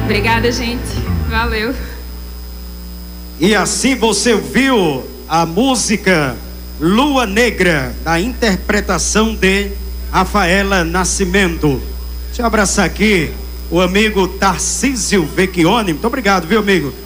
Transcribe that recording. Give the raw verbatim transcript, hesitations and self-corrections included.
Obrigada, gente. Valeu. E assim você viu a música Lua Negra, da interpretação de Rafaela Nascimento. Deixa eu abraçar aqui o amigo Tarcísio Vecchione. Muito obrigado, viu, amigo?